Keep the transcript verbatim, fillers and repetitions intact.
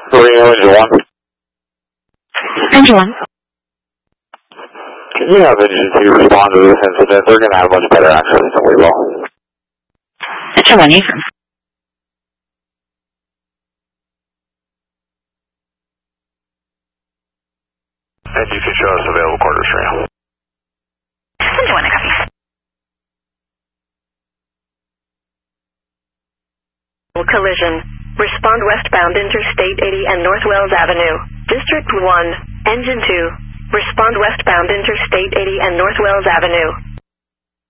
Reno, engine one. Engine one. Can you have engine two respond to this incident? They're going to have much better access than we will. Engine one, Ethan. And you can show us available quarters, Reno. Engine one, I copy. Collision. Respond westbound Interstate eighty and North Wells Avenue. District one. Engine two. Respond westbound Interstate eighty and North Wells Avenue.